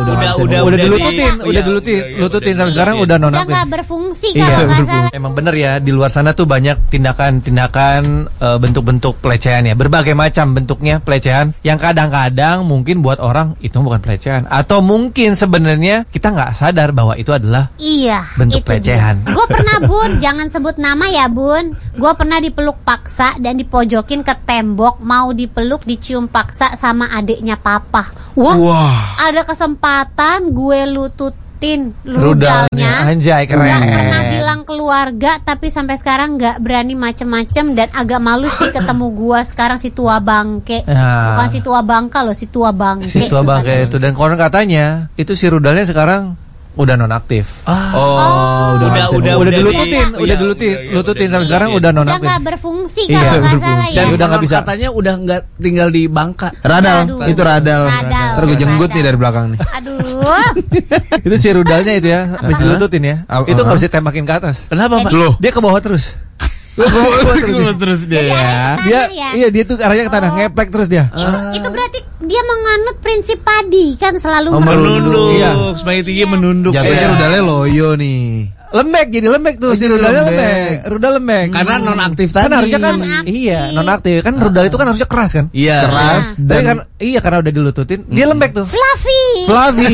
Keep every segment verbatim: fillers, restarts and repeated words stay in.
udah udah udah dilututin, udah dilututin, lututin sampai sekarang udah Udah nonaktif. nggak berfungsi Iya, kalau nggak salah. emang bener ya, di luar sana tuh banyak tindakan-tindakan uh, bentuk-bentuk pelecehan ya, berbagai macam bentuknya pelecehan yang kadang-kadang mungkin buat orang itu bukan pelecehan, atau mungkin sebenarnya kita nggak sadar bahwa itu adalah Iya, bentuk itu pelecehan. Gue pernah Bun, jangan sebut nama ya Bun. Gue pernah dipeluk paksa dan dipojokin ke tembok, mau dipeluk dicium paksa sama adiknya papa. Wah, Wah. ada kesempatan gue lututin Rudalnya, rudalnya. anjay, keren. Gak pernah bilang keluarga, tapi sampai sekarang nggak berani macem-macem dan agak malu sih ketemu gue sekarang si tua bangke. Ya. Bukan si tua bangka loh, si tua bangke. Si tua bangke itu, dan konon katanya itu si rudalnya sekarang udah nonaktif. Ah. Oh, udah udah udah udah di- dilututin, iya, udah iya, dilutin, iya, iya, lututin udah sampai sekarang dilututin. udah udah nonaktif. nggak berfungsi Iya, kalau nggak salah berfungsi. ya. Dan Udah udah nggak bisa. katanya udah nggak tinggal di Bangka. Radal, Aduh. itu radal. Radal. Ntar gue jenggut nih dari belakang nih. Aduh. Itu si rudalnya itu ya, habis dilututin ya. Ah, Itu nggak ah. bisa tembakin ke atas. Kenapa, Pak? Loh, Dia ke bawah terus. gue terus dia ya. Dia ya. iya dia tuh arahnya ke tanah, Oh. ngeplek terus dia. Itu, itu berarti dia menganut prinsip padi kan selalu Oh, menunduk. Menunduk, Iya. semakin tinggi menunduk. Jatuhnya Iya. rudalnya loyo nih. Lembek, jadi lembek tuh, Oh, si jadi rudalnya lembek. lembek. Rudal lembek. Karena nonaktif Kan tadi. harusnya kan Nonaktif. iya, nonaktif. Kan rudal itu kan harusnya keras kan? Iya. Keras Tapi dan kan iya karena udah dilututin, dia lembek tuh. Fluffy. Flavi.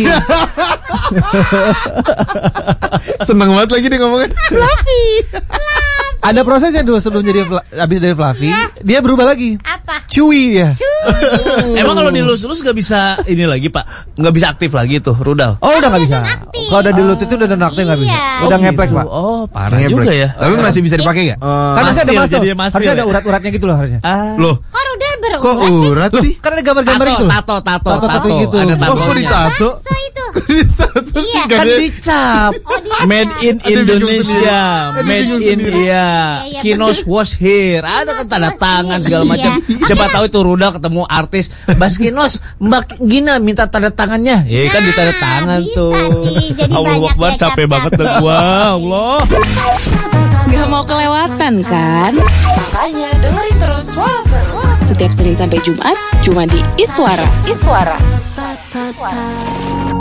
seneng banget lagi dia ngomongnya. Fluffy. Ada prosesnya dulu sebelum jadi fla- habis dari Flavi, dia berubah lagi. Apa? Chewy ya. Emang kalau dilus-lus nggak bisa ini lagi, Pak? Nggak bisa aktif lagi tuh rudal. Oh, udah nggak bisa. nonaktif. Kalau udah dilututin udah nonaktif nggak bisa. Iya. Udah Oh, ngeplek, gitu. Pak. Oh, parah Ngeplek. juga ya. Tapi masih bisa dipakai gak? Kan harusnya ada Masil, masuk. jadi masil Harusnya ada ya? urat-uratnya gitu loh harusnya. Ah. Loh, Kok rudal berurat kok sih? urat Loh, sih? kan ada gambar-gambar itu. Tato, tato, tato, Tato-tato gitu. Ada Oh, kok tatonya. ditato? So itu. Ditato Iya. sih Kan kan. dicap. Oh, dia Made ada. in Ada bingung Indonesia, sendiri. made Ada bingung in sendiri. Iya. Iya, iya, Kinos was here. Ada kan Kinos tanda was tangan here. segala macam. Iya. Siapa tahu itu rudal ketemu artis. Bas Kinos, Mbak Gina minta tanda tangannya. Ya kan Nah, ditanda tangan bisa tuh. sih. Jadi Allah banyak Akbar, ya, capek cap-cap. banget dah gua. Allah. Gak mau kelewatan kan? Makanya dengerin terus Suara Seru setiap Senin sampai Jumat cuma di Iswara. Iswara. Iswara.